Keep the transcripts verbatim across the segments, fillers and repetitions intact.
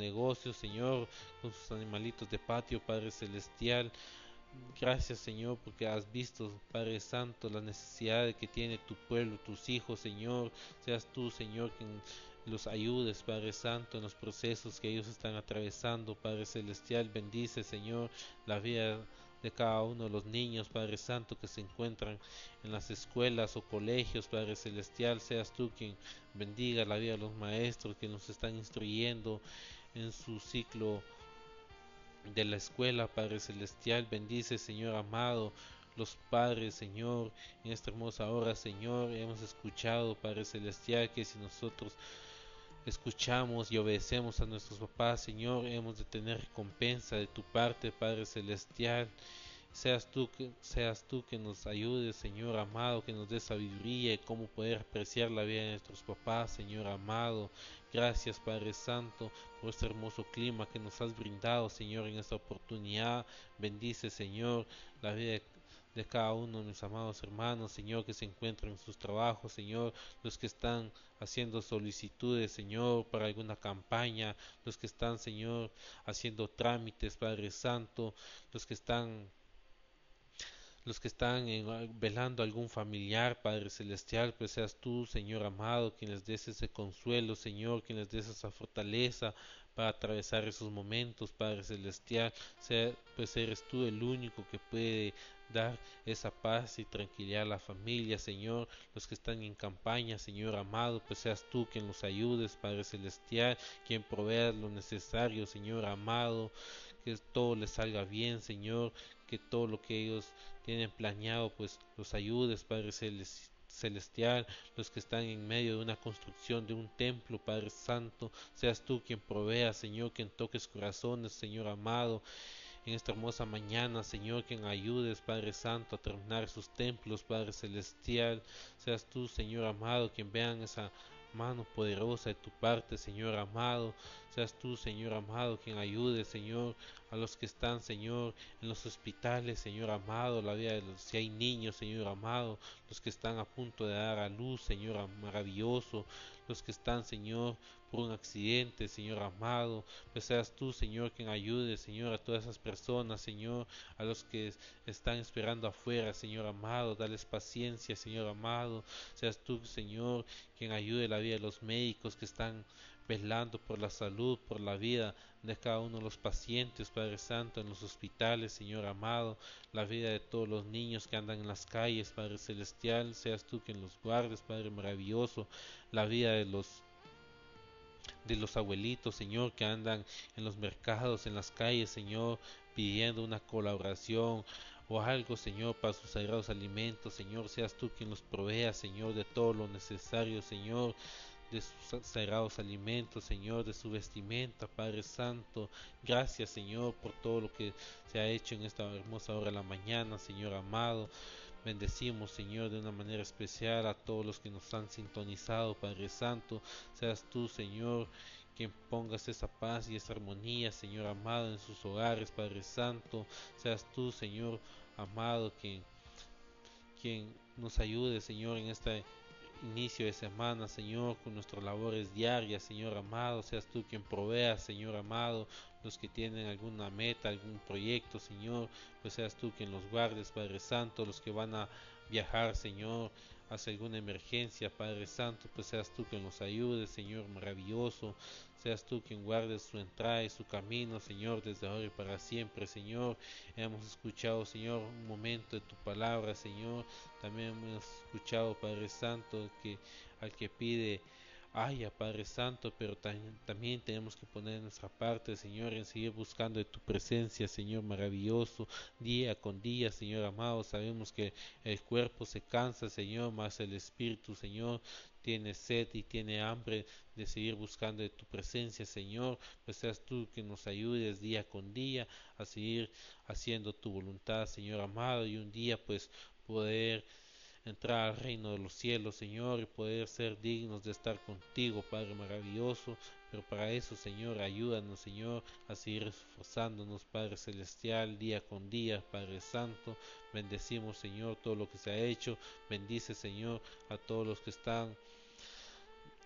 negocios, Señor, con sus animalitos de patio, Padre Celestial. Gracias, Señor, porque has visto, Padre Santo, la necesidad que tiene tu pueblo, tus hijos, Señor. Seas tú, Señor, quien los ayudes, Padre Santo, en los procesos que ellos están atravesando, Padre Celestial. Bendice, Señor, la vida de cada uno de los niños, Padre Santo, que se encuentran en las escuelas o colegios, Padre Celestial. Seas tú quien bendiga la vida de los maestros que nos están instruyendo en su ciclo de la escuela, Padre Celestial. Bendice, Señor amado, los padres, Señor, en esta hermosa hora, Señor. Hemos escuchado, Padre Celestial, que si nosotros escuchamos y obedecemos a nuestros papás, Señor, hemos de tener recompensa de tu parte, Padre Celestial. Seas tú, que, seas tú que nos ayudes, Señor amado, que nos des sabiduría y cómo poder apreciar la vida de nuestros papás, Señor amado. Gracias, Padre Santo, por este hermoso clima que nos has brindado, Señor, en esta oportunidad. Bendice, Señor, la vida de de cada uno de mis amados hermanos, Señor, que se encuentran en sus trabajos, Señor, los que están haciendo solicitudes, Señor, para alguna campaña, los que están, Señor, haciendo trámites, Padre Santo, los que están los que están en- velando a algún familiar, Padre Celestial, pues seas tú, Señor amado, quien les des ese consuelo, Señor, quien les des esa fortaleza para atravesar esos momentos, Padre Celestial. Sea, pues eres tú el único que puede dar esa paz y tranquilidad a la familia, Señor. Los que están en campaña, Señor amado, pues seas tú quien los ayudes, Padre Celestial, quien provea lo necesario, Señor amado, que todo les salga bien, Señor, que todo lo que ellos tienen planeado, pues los ayudes, Padre Celestial. Los que están en medio de una construcción de un templo, Padre Santo, seas tú quien provea, Señor, quien toques corazones, Señor amado, en esta hermosa mañana, Señor, quien ayudes, Padre Santo, a terminar sus templos, Padre Celestial. Seas tú, Señor amado, quien vean esa mano poderosa de tu parte, Señor amado. Seas tú, Señor amado, quien ayude, Señor, a los que están, Señor, en los hospitales, Señor amado, la vida de los, si hay niños, Señor amado, los que están a punto de dar a luz, Señor maravilloso, los que están, Señor, por un accidente, Señor amado, pues seas tú, Señor, quien ayude, Señor, a todas esas personas, Señor, a los que están esperando afuera, Señor amado, dales paciencia, Señor amado. Seas tú, Señor, quien ayude la vida de los médicos que están velando por la salud, por la vida de cada uno de los pacientes, Padre Santo, en los hospitales, Señor amado, la vida de todos los niños que andan en las calles, Padre Celestial. Seas tú quien los guardes, Padre maravilloso, la vida de los de los abuelitos, Señor, que andan en los mercados, en las calles, Señor, pidiendo una colaboración o algo, Señor, para sus sagrados alimentos, Señor. Seas tú quien los provea, Señor, de todo lo necesario, Señor, de sus sagrados alimentos, Señor, de su vestimenta, Padre Santo. Gracias, Señor, por todo lo que se ha hecho en esta hermosa hora de la mañana, Señor amado. Bendecimos, Señor, de una manera especial a todos los que nos han sintonizado, Padre Santo. Seas tú, Señor, quien pongas esa paz y esa armonía, Señor amado, en sus hogares, Padre Santo. Seas tú, Señor amado, quien, quien nos ayude, Señor, en esta inicio de semana, Señor, con nuestras labores diarias, Señor amado. Seas tú quien provea, Señor amado, los que tienen alguna meta, algún proyecto, Señor, pues seas tú quien los guardes, Padre Santo. Los que van a viajar, Señor, hacia alguna emergencia, Padre Santo, pues seas tú quien los ayude, Señor maravilloso. Seas tú quien guarde su entrada y su camino, Señor, desde ahora y para siempre, Señor. Hemos escuchado, Señor, un momento de tu palabra, Señor. También hemos escuchado, Padre Santo, que al que pide haya, Padre Santo, pero tam- también tenemos que poner nuestra parte, Señor, en seguir buscando de tu presencia, Señor maravilloso, día con día, Señor amado. Sabemos que el cuerpo se cansa, Señor, mas el espíritu, Señor, tiene sed y tiene hambre de seguir buscando de tu presencia, Señor. Pues seas tú que nos ayudes día con día a seguir haciendo tu voluntad, Señor amado, y un día pues poder entrar al reino de los cielos, Señor, y poder ser dignos de estar contigo, Padre maravilloso. Pero para eso, Señor, ayúdanos, Señor, a seguir esforzándonos, Padre celestial, día con día, Padre santo. Bendecimos, Señor, todo lo que se ha hecho. Bendice, Señor, a todos los que están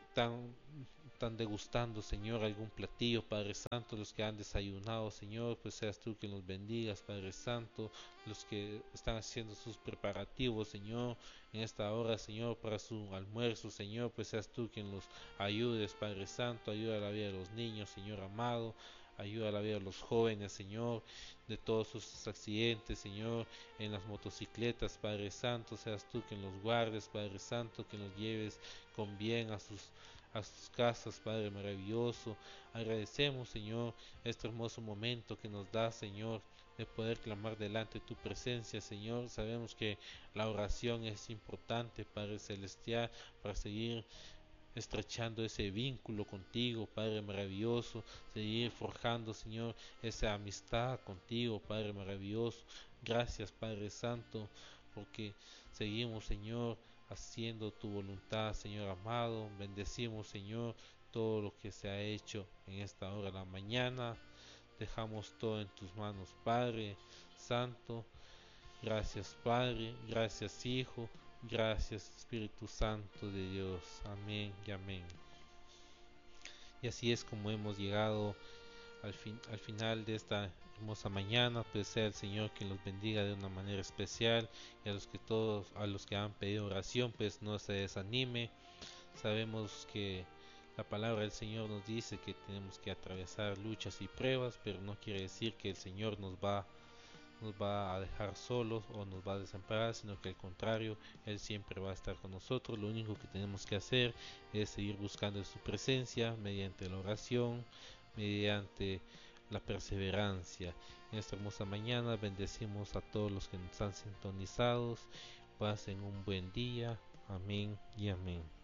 están, están degustando, Señor, algún platillo, Padre Santo, los que han desayunado, Señor, pues seas tú quien los bendigas, Padre Santo, los que están haciendo sus preparativos, Señor, en esta hora, Señor, para su almuerzo, Señor, pues seas tú quien los ayudes, Padre Santo, ayuda a la vida de los niños, Señor amado, ayuda a la vida de los jóvenes, Señor, de todos sus accidentes, Señor, en las motocicletas, Padre Santo, seas tú quien los guardes, Padre Santo, que los lleves con bien a sus a sus casas, Padre maravilloso. Agradecemos, Señor, este hermoso momento que nos da, Señor, de poder clamar delante de tu presencia, Señor. Sabemos que la oración es importante, Padre celestial, para seguir estrechando ese vínculo contigo, Padre maravilloso, seguir forjando, Señor, esa amistad contigo, Padre maravilloso. Gracias, Padre Santo, porque seguimos, Señor, haciendo tu voluntad, Señor amado. Bendecimos, Señor, todo lo que se ha hecho en esta hora de la mañana. Dejamos todo en tus manos, Padre Santo. Gracias, Padre, gracias, Hijo, gracias, Espíritu Santo de Dios. Amén y amén. Y así es como hemos llegado al, fin, al final de esta hermosa mañana. Pues sea el Señor quien los bendiga de una manera especial, y a los que todos, a los que han pedido oración, pues no se desanime. Sabemos que la palabra del Señor nos dice que tenemos que atravesar luchas y pruebas, pero no quiere decir que el Señor nos va nos va a dejar solos o nos va a desamparar, sino que al contrario, Él siempre va a estar con nosotros. Lo único que tenemos que hacer es seguir buscando su presencia mediante la oración, mediante la perseverancia. En esta hermosa mañana bendecimos a todos los que nos han sintonizados. Pasen un buen día. Amén y amén.